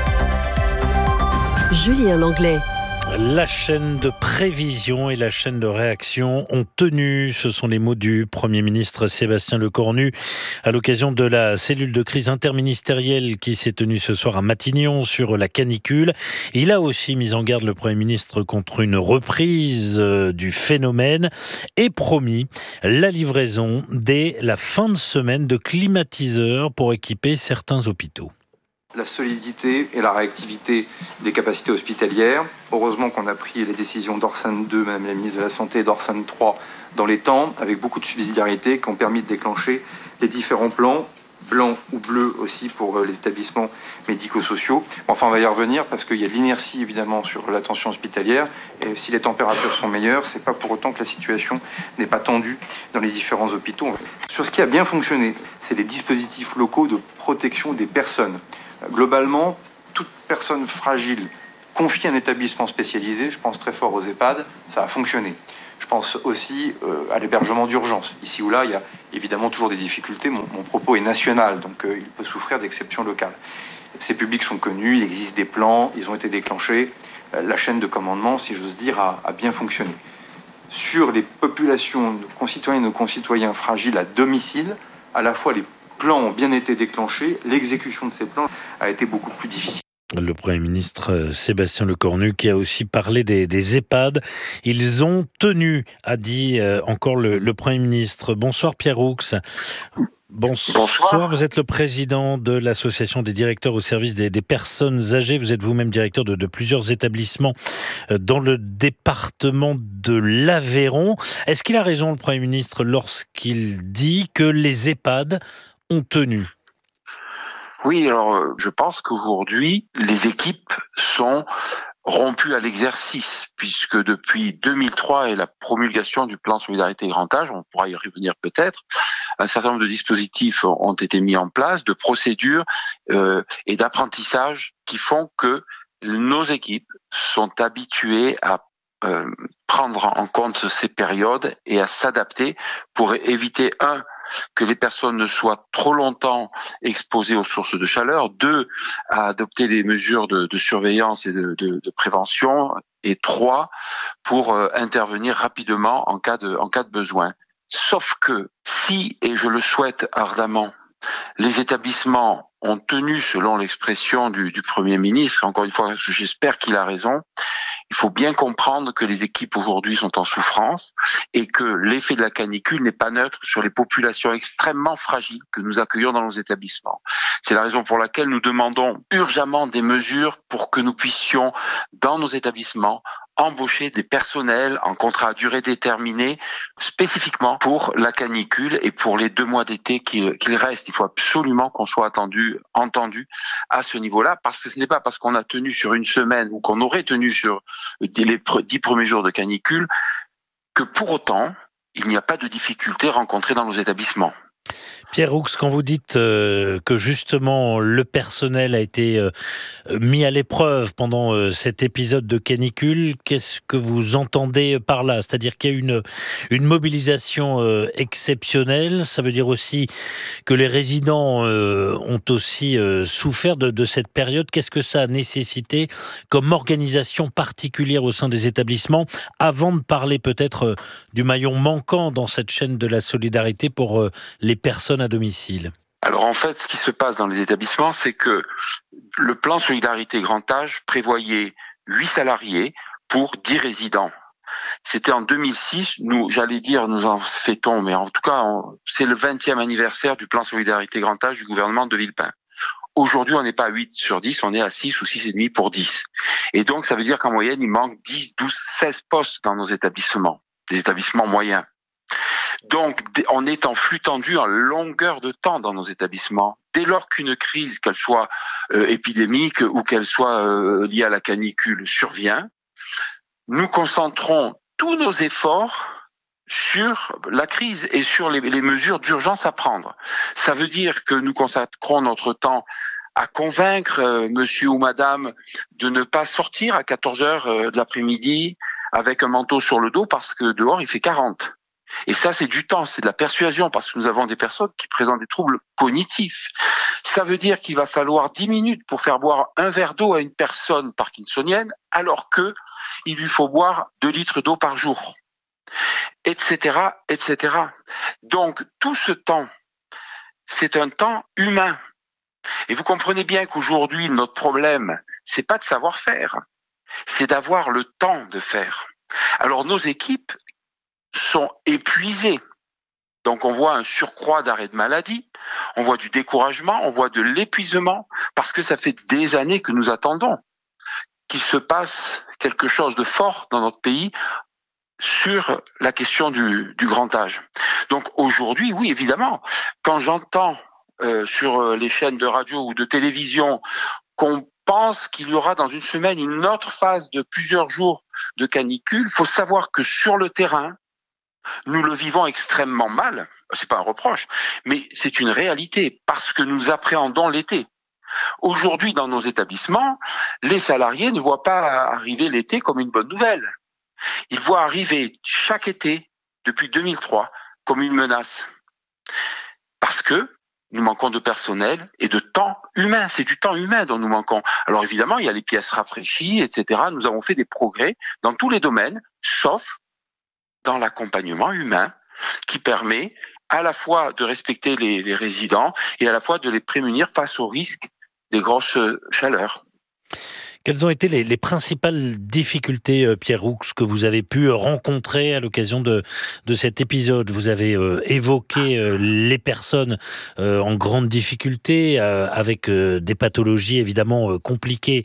Julien Langlais. La chaîne de prévision et la chaîne de réaction ont tenu. Ce sont les mots du Premier ministre Sébastien Lecornu à l'occasion de la cellule de crise interministérielle qui s'est tenue ce soir à Matignon sur la canicule. Il a aussi mis en garde le Premier ministre contre une reprise du phénomène et promis la livraison dès la fin de semaine de climatiseurs pour équiper certains hôpitaux. La solidité et la réactivité des capacités hospitalières. Heureusement qu'on a pris les décisions d'Orsan 2, Madame la ministre de la Santé, et d'Orsan 3 dans les temps, avec beaucoup de subsidiarité, qui ont permis de déclencher les différents plans, blancs ou bleus aussi pour les établissements médico-sociaux. Enfin, on va y revenir parce qu'il y a de l'inertie évidemment sur l'attention hospitalière, et si les températures sont meilleures, c'est pas pour autant que la situation n'est pas tendue dans les différents hôpitaux. Sur ce qui a bien fonctionné, c'est les dispositifs locaux de protection des personnes. Globalement, toute personne fragile confiée à un établissement spécialisé, je pense très fort aux EHPAD, ça a fonctionné. Je pense aussi à l'hébergement d'urgence. Ici ou là, il y a évidemment toujours des difficultés. Mon propos est national, donc il peut souffrir d'exceptions locales. Ces publics sont connus, il existe des plans, ils ont été déclenchés. La chaîne de commandement, si j'ose dire, a bien fonctionné. Sur les populations de concitoyennes et de concitoyens fragiles à domicile, à la fois les plans ont bien été déclenchés, l'exécution de ces plans a été beaucoup plus difficile. Le Premier ministre Sébastien Lecornu qui a aussi parlé des EHPAD. Ils ont tenu, a dit encore le Premier ministre. Bonsoir Pierre Roux. Bonsoir, vous êtes le président de l'association des directeurs au service des personnes âgées. Vous êtes vous-même directeur de plusieurs établissements dans le département de l'Aveyron. Est-ce qu'il a raison, le Premier ministre, lorsqu'il dit que les EHPAD ont tenu ? Oui, alors je pense qu'aujourd'hui, les équipes sont rompues à l'exercice, puisque depuis 2003 et la promulgation du plan Solidarité Grand Âge, on pourra y revenir peut-être, un certain nombre de dispositifs ont été mis en place, de procédures et d'apprentissage qui font que nos équipes sont habituées à prendre en compte ces périodes et à s'adapter pour éviter, que les personnes ne soient trop longtemps exposées aux sources de chaleur, 2, à adopter des mesures de surveillance et de prévention, et 3, pour intervenir rapidement en cas de besoin. Sauf que si, et je le souhaite ardemment, les établissements ont tenu, selon l'expression du Premier ministre, encore une fois, j'espère qu'il a raison, il faut bien comprendre que les équipes aujourd'hui sont en souffrance et que l'effet de la canicule n'est pas neutre sur les populations extrêmement fragiles que nous accueillons dans nos établissements. C'est la raison pour laquelle nous demandons urgemment des mesures pour que nous puissions, dans nos établissements, embaucher des personnels en contrat à durée déterminée, spécifiquement pour la canicule et pour les 2 mois d'été qu'il reste. Il faut absolument qu'on soit entendu à ce niveau-là, parce que ce n'est pas parce qu'on a tenu sur une semaine ou qu'on aurait tenu sur les 10 premiers jours de canicule que pour autant, il n'y a pas de difficultés rencontrées dans nos établissements. Pierre Roux, quand vous dites que justement le personnel a été mis à l'épreuve pendant cet épisode de canicule, qu'est-ce que vous entendez par là ? C'est-à-dire qu'il y a une mobilisation exceptionnelle, ça veut dire aussi que les résidents ont aussi souffert de cette période. Qu'est-ce que ça a nécessité comme organisation particulière au sein des établissements, avant de parler peut-être du maillon manquant dans cette chaîne de la solidarité pour les personnes à domicile? Alors en fait, ce qui se passe dans les établissements, c'est que le plan Solidarité Grand Âge prévoyait 8 salariés pour 10 résidents. C'était en 2006, nous en fêtons, mais en tout cas, c'est le 20e anniversaire du plan Solidarité Grand Âge du gouvernement de Villepin. Aujourd'hui, on n'est pas à 8 sur 10, on est à 6 ou 6,5 pour 10. Et donc, ça veut dire qu'en moyenne, il manque 10, 12, 16 postes dans nos établissements, des établissements moyens. Donc, on est en flux tendu en longueur de temps dans nos établissements. Dès lors qu'une crise, qu'elle soit épidémique ou qu'elle soit liée à la canicule, survient, nous concentrons tous nos efforts sur la crise et sur les mesures d'urgence à prendre. Ça veut dire que nous consacrons notre temps à convaincre monsieur ou madame de ne pas sortir à 14h de l'après-midi avec un manteau sur le dos parce que dehors il fait 40. Et ça, c'est du temps, c'est de la persuasion, parce que nous avons des personnes qui présentent des troubles cognitifs. Ça veut dire qu'il va falloir 10 minutes pour faire boire un verre d'eau à une personne parkinsonienne, alors que il lui faut boire 2 litres d'eau par jour, etc., etc. Donc, tout ce temps, c'est un temps humain. Et vous comprenez bien qu'aujourd'hui, notre problème, c'est pas de savoir faire, c'est d'avoir le temps de faire. Alors, nos équipes sont épuisés. Donc on voit un surcroît d'arrêt de maladie, on voit du découragement, on voit de l'épuisement, parce que ça fait des années que nous attendons qu'il se passe quelque chose de fort dans notre pays sur la question du grand âge. Donc aujourd'hui, oui, évidemment, quand j'entends sur les chaînes de radio ou de télévision qu'on pense qu'il y aura dans une semaine une autre phase de plusieurs jours de canicule, il faut savoir que sur le terrain, nous le vivons extrêmement mal. C'est pas un reproche, mais c'est une réalité parce que nous appréhendons l'été. Aujourd'hui, dans nos établissements, les salariés ne voient pas arriver l'été comme une bonne nouvelle. Ils voient arriver chaque été, depuis 2003, comme une menace. Parce que nous manquons de personnel et de temps humain. C'est du temps humain dont nous manquons. Alors évidemment, il y a les pièces rafraîchies, etc. Nous avons fait des progrès dans tous les domaines, sauf dans l'accompagnement humain, qui permet à la fois de respecter les résidents et à la fois de les prémunir face au risque des grosses chaleurs. Quelles ont été les principales difficultés, Pierre Roux, que vous avez pu rencontrer à l'occasion de cet épisode? Vous avez évoqué les personnes en grande difficulté, avec des pathologies évidemment compliquées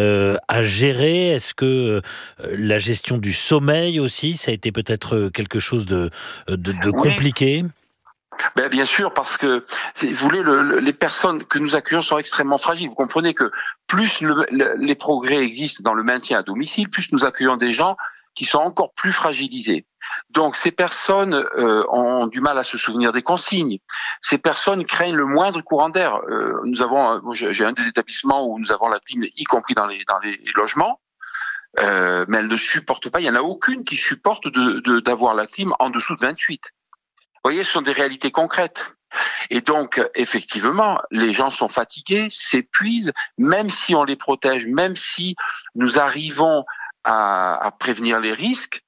à gérer. Est-ce que la gestion du sommeil aussi, ça a été peut-être quelque chose de compliqué? Bien sûr, parce que, vous voulez, les personnes que nous accueillons sont extrêmement fragiles. Vous comprenez que plus les progrès existent dans le maintien à domicile, plus nous accueillons des gens qui sont encore plus fragilisés. Donc ces personnes ont du mal à se souvenir des consignes. Ces personnes craignent le moindre courant d'air. J'ai un des établissements où nous avons la clim, y compris dans les logements. Mais elles ne supportent pas. Il n'y en a aucune qui supporte d'avoir la clim en dessous de 28. Vous voyez, ce sont des réalités concrètes. Et donc, effectivement, les gens sont fatigués, s'épuisent, même si on les protège, même si nous arrivons à prévenir les risques,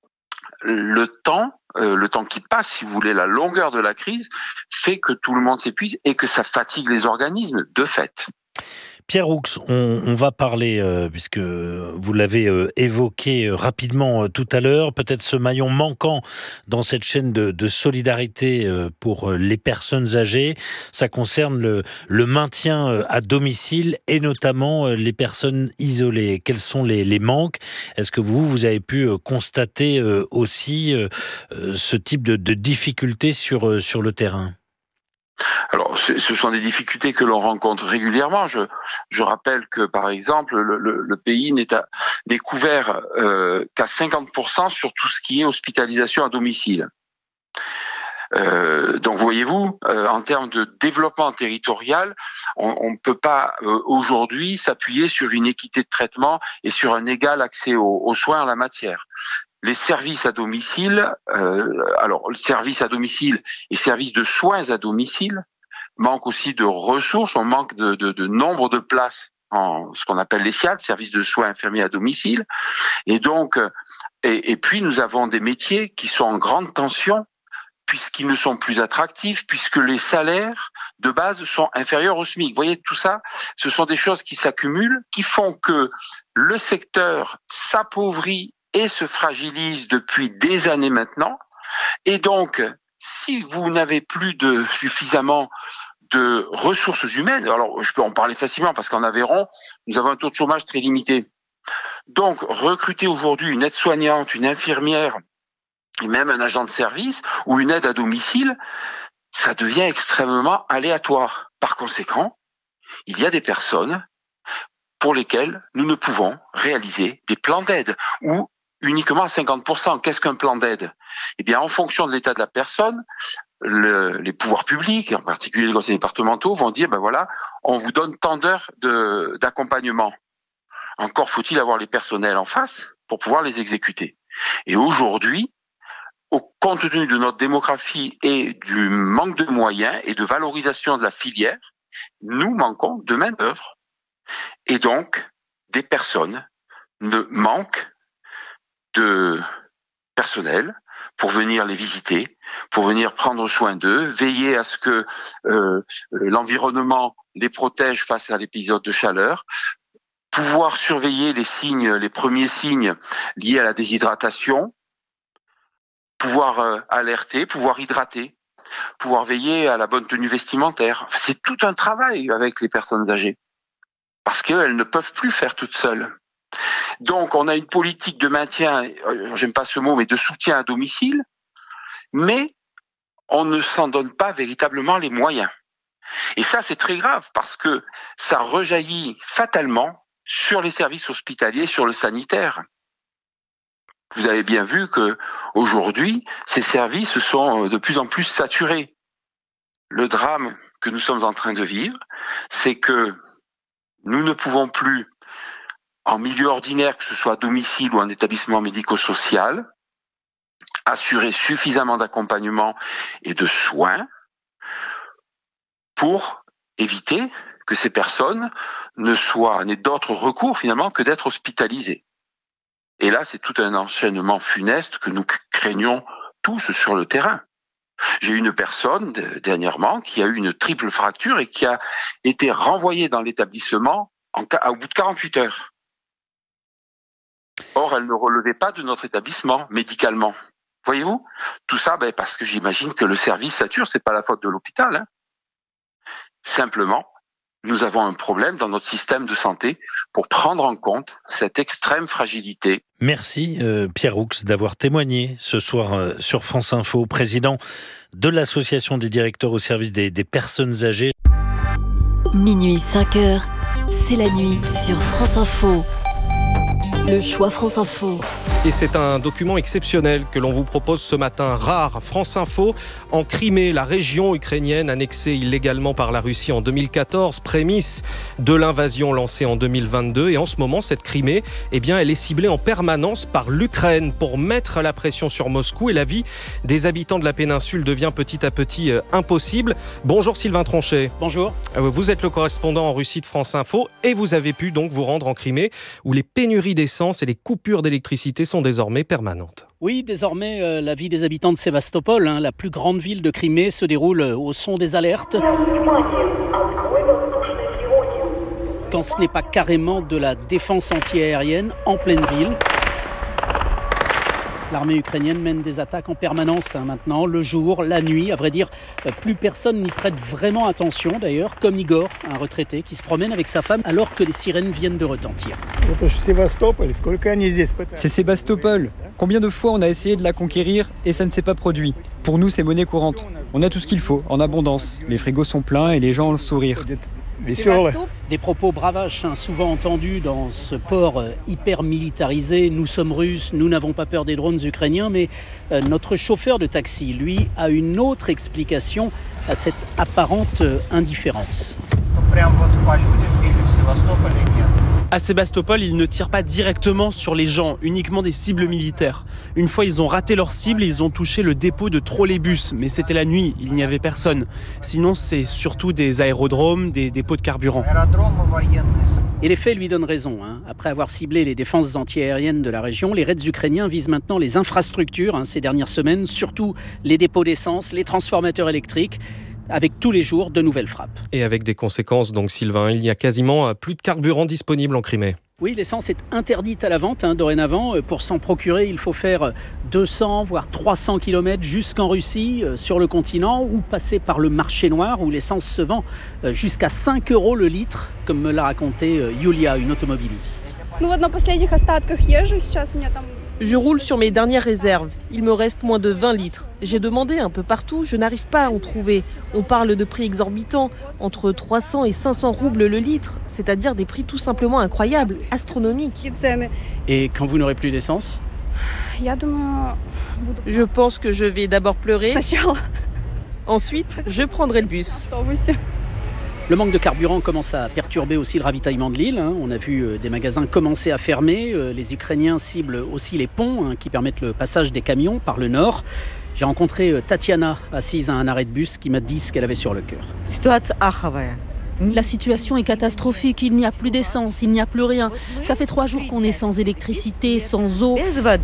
le temps qui passe, si vous voulez, la longueur de la crise, fait que tout le monde s'épuise et que ça fatigue les organismes, de fait. Pierre Roux, on va parler, puisque vous l'avez évoqué rapidement tout à l'heure, peut-être ce maillon manquant dans cette chaîne de solidarité pour les personnes âgées. Ça concerne le maintien à domicile et notamment les personnes isolées. Quels sont les manques? Est-ce que vous avez pu constater aussi ce type de difficultés sur le terrain? Alors, ce sont des difficultés que l'on rencontre régulièrement. Je rappelle que, par exemple, le pays n'est couvert qu'à 50% sur tout ce qui est hospitalisation à domicile. Donc, voyez-vous, en termes de développement territorial, on ne peut pas aujourd'hui s'appuyer sur une équité de traitement et sur un égal accès aux soins en la matière. Les services à domicile, le service à domicile et services de soins à domicile manquent aussi de ressources, on manque de nombre de places en ce qu'on appelle les SIAD, services de soins infirmiers à domicile. Et donc, et puis nous avons des métiers qui sont en grande tension puisqu'ils ne sont plus attractifs, puisque les salaires de base sont inférieurs au SMIC. Vous voyez, tout ça, ce sont des choses qui s'accumulent, qui font que le secteur s'appauvrit et se fragilise depuis des années maintenant. Et donc, si vous n'avez plus suffisamment de ressources humaines, alors je peux en parler facilement parce qu'en Aveyron, nous avons un taux de chômage très limité. Donc, recruter aujourd'hui une aide-soignante, une infirmière, et même un agent de service ou une aide à domicile, ça devient extrêmement aléatoire. Par conséquent, il y a des personnes pour lesquelles nous ne pouvons réaliser des plans d'aide ou uniquement à 50%. Qu'est-ce qu'un plan d'aide? Eh bien, en fonction de l'état de la personne, les pouvoirs publics, en particulier les conseils départementaux, vont dire, voilà, on vous donne tant d'heures d'accompagnement. Encore faut-il avoir les personnels en face pour pouvoir les exécuter. Et aujourd'hui, compte tenu de notre démographie et du manque de moyens et de valorisation de la filière, nous manquons de main-d'œuvre. Et donc, des personnes manquent de personnel pour venir les visiter, pour venir prendre soin d'eux, veiller à ce que l'environnement les protège face à l'épisode de chaleur, pouvoir surveiller les premiers signes liés à la déshydratation, pouvoir alerter, pouvoir hydrater, pouvoir veiller à la bonne tenue vestimentaire. C'est tout un travail avec les personnes âgées, parce qu'elles ne peuvent plus faire toutes seules. Donc on a une politique de maintien, j'aime pas ce mot, mais de soutien à domicile, mais on ne s'en donne pas véritablement les moyens. Et ça, c'est très grave, parce que ça rejaillit fatalement sur les services hospitaliers, sur le sanitaire. Vous avez bien vu qu'aujourd'hui, ces services sont de plus en plus saturés. Le drame que nous sommes en train de vivre, c'est que nous ne pouvons plus, en milieu ordinaire, que ce soit à domicile ou en établissement médico-social, assurer suffisamment d'accompagnement et de soins pour éviter que ces personnes n'aient d'autres recours finalement que d'être hospitalisées. Et là, c'est tout un enchaînement funeste que nous craignons tous sur le terrain. J'ai eu une personne dernièrement qui a eu une triple fracture et qui a été renvoyée dans l'établissement au bout de 48 heures. Or, elle ne relevait pas de notre établissement médicalement. Voyez-vous ? Tout ça, parce que j'imagine que le service sature, c'est pas la faute de l'hôpital. Hein. Simplement, nous avons un problème dans notre système de santé pour prendre en compte cette extrême fragilité. Merci Pierre Roux d'avoir témoigné ce soir sur France Info, président de l'Association des directeurs au service des personnes âgées. Minuit 5h, c'est la nuit sur France Info. Le choix France Info. Et c'est un document exceptionnel que l'on vous propose ce matin, rare. France Info, en Crimée, la région ukrainienne annexée illégalement par la Russie en 2014, prémisse de l'invasion lancée en 2022. Et en ce moment, cette Crimée, elle est ciblée en permanence par l'Ukraine pour mettre la pression sur Moscou. Et la vie des habitants de la péninsule devient petit à petit impossible. Bonjour Sylvain Tronchet. Bonjour. Vous êtes le correspondant en Russie de France Info et vous avez pu donc vous rendre en Crimée où les pénuries d'essence et les coupures d'électricité sont désormais permanentes. Oui, désormais, la vie des habitants de Sébastopol, la plus grande ville de Crimée, se déroule au son des alertes. Quand ce n'est pas carrément de la défense anti-aérienne en pleine ville. L'armée ukrainienne mène des attaques en permanence maintenant, le jour, la nuit. À vrai dire, plus personne n'y prête vraiment attention d'ailleurs, comme Igor, un retraité qui se promène avec sa femme alors que les sirènes viennent de retentir. C'est Sébastopol. Combien de fois on a essayé de la conquérir et ça ne s'est pas produit ? Pour nous, c'est monnaie courante. On a tout ce qu'il faut, en abondance. Les frigos sont pleins et les gens ont le sourire. Des propos bravaches souvent entendus dans ce port hyper militarisé. Nous sommes Russes, nous n'avons pas peur des drones ukrainiens, mais notre chauffeur de taxi, lui, a une autre explication à cette apparente indifférence. À Sébastopol, ils ne tirent pas directement sur les gens, uniquement des cibles militaires. Une fois, ils ont raté leur cible et ils ont touché le dépôt de trolleybus. Mais c'était la nuit, il n'y avait personne. Sinon, c'est surtout des aérodromes, des dépôts de carburant. Et les faits lui donnent raison. Après avoir ciblé les défenses antiaériennes de la région, les raids ukrainiens visent maintenant les infrastructures ces dernières semaines, surtout les dépôts d'essence, les transformateurs électriques, avec tous les jours de nouvelles frappes. Et avec des conséquences, donc Sylvain, il n'y a quasiment plus de carburant disponible en Crimée. Oui, l'essence est interdite à la vente dorénavant. Pour s'en procurer, il faut faire 200 voire 300 km jusqu'en Russie, sur le continent, ou passer par le marché noir où l'essence se vend jusqu'à 5 € le litre, comme me l'a raconté Yulia, une automobiliste. Je roule sur mes dernières réserves. Il me reste moins de 20 litres. J'ai demandé un peu partout, je n'arrive pas à en trouver. On parle de prix exorbitants, entre 300 et 500 roubles le litre, c'est-à-dire des prix tout simplement incroyables, astronomiques. Et quand vous n'aurez plus d'essence ? Je pense que je vais d'abord pleurer. Ensuite, je prendrai le bus. Le manque de carburant commence à perturber aussi le ravitaillement de l'île. On a vu des magasins commencer à fermer. Les Ukrainiens ciblent aussi les ponts qui permettent le passage des camions par le nord. J'ai rencontré Tatiana, assise à un arrêt de bus, qui m'a dit ce qu'elle avait sur le cœur. La situation est catastrophique, il n'y a plus d'essence, il n'y a plus rien. Ça fait 3 jours qu'on est sans électricité, sans eau.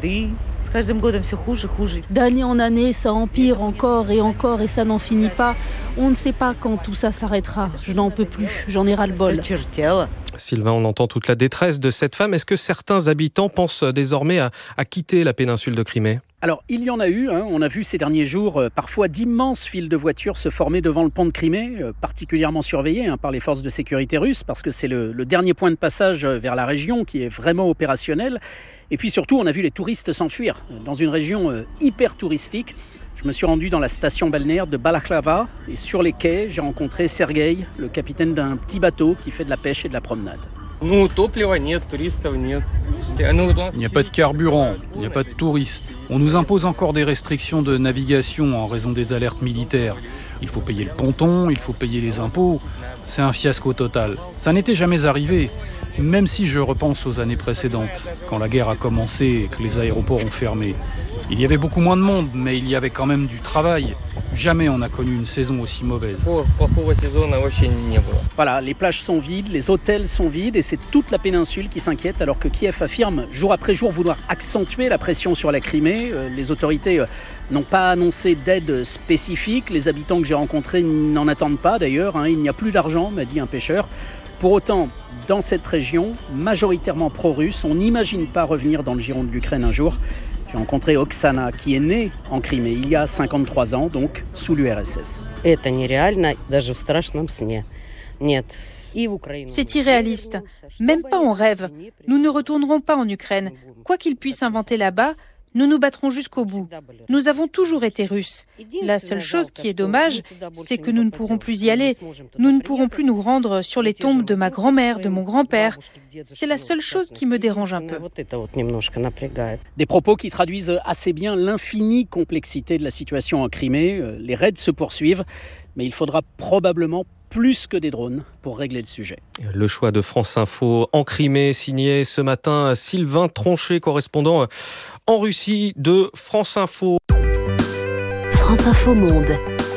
D'année en année, ça empire encore et ça n'en finit pas. On ne sait pas quand tout ça s'arrêtera. Je n'en peux plus, j'en ai ras-le-bol. Sylvain, on entend toute la détresse de cette femme. Est-ce que certains habitants pensent désormais à quitter la péninsule de Crimée ? Alors, il y en a eu. On a vu ces derniers jours parfois d'immenses files de voitures se former devant le pont de Crimée, particulièrement surveillés par les forces de sécurité russes, parce que c'est le dernier point de passage vers la région qui est vraiment opérationnel. Et puis surtout, on a vu les touristes s'enfuir dans une région hyper touristique. Je me suis rendu dans la station balnéaire de Balaklava et sur les quais, j'ai rencontré Sergueï, le capitaine d'un petit bateau qui fait de la pêche et de la promenade. Il n'y a pas de carburant, il n'y a pas de touristes. On nous impose encore des restrictions de navigation en raison des alertes militaires. Il faut payer le ponton, il faut payer les impôts. C'est un fiasco total. Ça n'était jamais arrivé, même si je repense aux années précédentes, quand la guerre a commencé et que les aéroports ont fermé. Il y avait beaucoup moins de monde, mais il y avait quand même du travail. Jamais on n'a connu une saison aussi mauvaise. Voilà, les plages sont vides, les hôtels sont vides et c'est toute la péninsule qui s'inquiète alors que Kiev affirme jour après jour vouloir accentuer la pression sur la Crimée. Les autorités n'ont pas annoncé d'aide spécifique. Les habitants que j'ai rencontrés n'en attendent pas d'ailleurs. Il n'y a plus d'argent, m'a dit un pêcheur. Pour autant, dans cette région, majoritairement pro-russe, on n'imagine pas revenir dans le giron de l'Ukraine un jour. J'ai rencontré Oksana, qui est née en Crimée il y a 53 ans, donc sous l'URSS. C'est irréaliste. Même pas en rêve. Nous ne retournerons pas en Ukraine. Quoi qu'ils puissent inventer là-bas, nous nous battrons jusqu'au bout. Nous avons toujours été Russes. La seule chose qui est dommage, c'est que nous ne pourrons plus y aller. Nous ne pourrons plus nous rendre sur les tombes de ma grand-mère, de mon grand-père. C'est la seule chose qui me dérange un peu. Des propos qui traduisent assez bien l'infinie complexité de la situation en Crimée. Les raids se poursuivent, mais il faudra probablement plus que des drones pour régler le sujet. Le choix de France Info en Crimée, signé ce matin Sylvain Tronchet, correspondant en Russie de France Info. France Info Monde.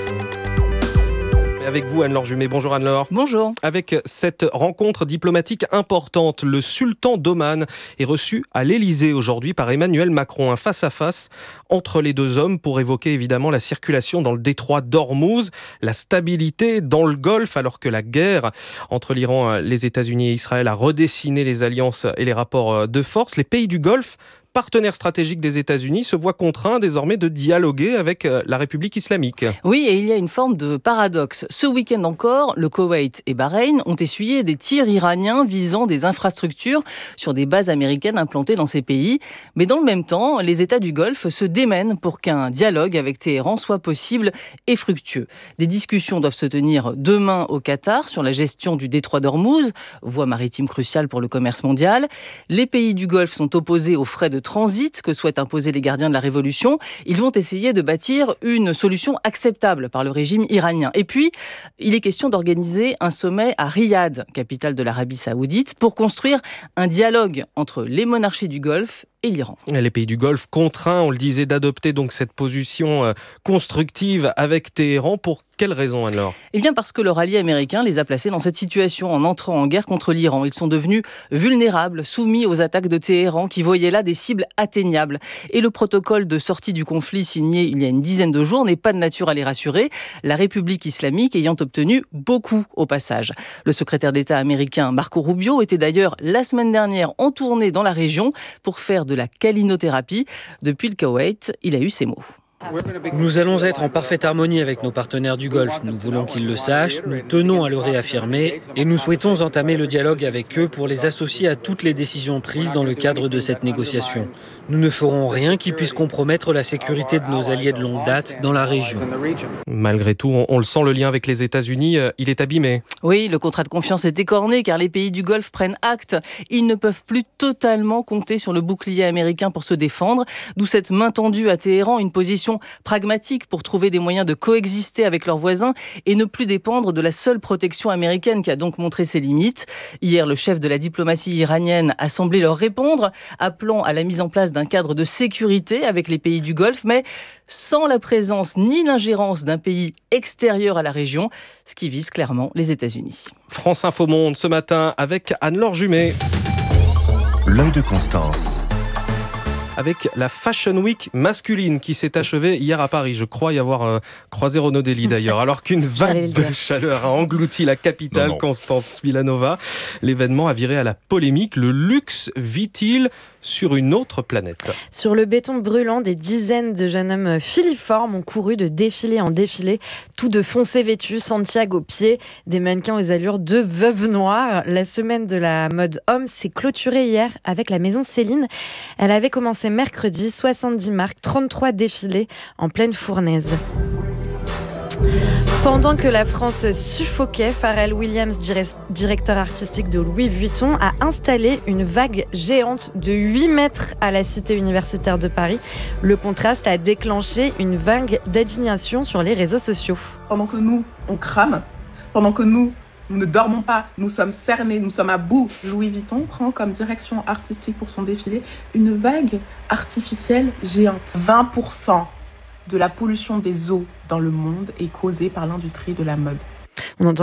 Avec vous, Anne-Laure Jumet. Bonjour Anne-Laure. Bonjour. Avec cette rencontre diplomatique importante, le sultan d'Oman est reçu à l'Elysée aujourd'hui par Emmanuel Macron. Un face-à-face entre les deux hommes pour évoquer évidemment la circulation dans le détroit d'Ormuz, la stabilité dans le Golfe, alors que la guerre entre l'Iran, les États-Unis et Israël a redessiné les alliances et les rapports de force. Les pays du Golfe, partenaire stratégique des États-Unis, se voit contraint désormais de dialoguer avec la République islamique. Oui, et il y a une forme de paradoxe. Ce week-end encore, le Koweït et Bahreïn ont essuyé des tirs iraniens visant des infrastructures sur des bases américaines implantées dans ces pays. Mais dans le même temps, les États du Golfe se démènent pour qu'un dialogue avec Téhéran soit possible et fructueux. Des discussions doivent se tenir demain au Qatar sur la gestion du détroit d'Ormuz, voie maritime cruciale pour le commerce mondial. Les pays du Golfe sont opposés aux frais de transit que souhaitent imposer les gardiens de la révolution. Ils vont essayer de bâtir une solution acceptable par le régime iranien. Et puis, il est question d'organiser un sommet à Riyad, capitale de l'Arabie Saoudite, pour construire un dialogue entre les monarchies du Golfe et l'Iran. Les pays du Golfe contraints, on le disait, d'adopter donc cette position constructive avec Téhéran. Pour quelle raison, Anne-Laure ? Eh bien parce que leur allié américain les a placés dans cette situation en entrant en guerre contre l'Iran. Ils sont devenus vulnérables, soumis aux attaques de Téhéran qui voyaient là des cibles atteignables. Et le protocole de sortie du conflit signé il y a une dizaine de jours n'est pas de nature à les rassurer, la République islamique ayant obtenu beaucoup au passage. Le secrétaire d'État américain Marco Rubio était d'ailleurs la semaine dernière en tournée dans la région pour faire de la calinothérapie. Depuis le Koweït, il a eu ces mots. Nous allons être en parfaite harmonie avec nos partenaires du Golfe. Nous voulons qu'ils le sachent, nous tenons à le réaffirmer et nous souhaitons entamer le dialogue avec eux pour les associer à toutes les décisions prises dans le cadre de cette négociation. Nous ne ferons rien qui puisse compromettre la sécurité de nos alliés de longue date dans la région. Malgré tout, on le sent, le lien avec les États-Unis, il est abîmé. Oui, le contrat de confiance est écorné car les pays du Golfe prennent acte. Ils ne peuvent plus totalement compter sur le bouclier américain pour se défendre, d'où cette main tendue à Téhéran, une position pragmatique pour trouver des moyens de coexister avec leurs voisins et ne plus dépendre de la seule protection américaine qui a donc montré ses limites. Hier, le chef de la diplomatie iranienne a semblé leur répondre, appelant à la mise en place d'un cadre de sécurité avec les pays du Golfe, mais sans la présence ni l'ingérence d'un pays extérieur à la région, ce qui vise clairement les États-Unis. France Info Monde ce matin avec Anne-Laure Jumet. L'œil de Constance. Avec la Fashion Week masculine qui s'est achevée hier à Paris. Je crois y avoir croisé Renaud Dely d'ailleurs. Alors qu'une vague de chaleur a englouti la capitale, Constance Milanova, l'événement a viré à la polémique. Le luxe vit-il sur une autre planète. Sur le béton brûlant, des dizaines de jeunes hommes filiformes ont couru de défilé en défilé, tout de foncé vêtus, Santiago aux pieds, des mannequins aux allures de veuves noires. La semaine de la mode homme s'est clôturée hier avec la maison Céline. Elle avait commencé mercredi, 70 marques, 33 défilés en pleine fournaise. Pendant que la France suffoquait, Pharrell Williams, directeur artistique de Louis Vuitton, a installé une vague géante de 8 mètres à la Cité universitaire de Paris. Le contraste a déclenché une vague d'indignation sur les réseaux sociaux. Pendant que nous, on crame, pendant que nous ne dormons pas, nous sommes cernés, nous sommes à bout, Louis Vuitton prend comme direction artistique pour son défilé une vague artificielle géante. 20% de la pollution des eaux dans le monde est causée par l'industrie de la mode. On entend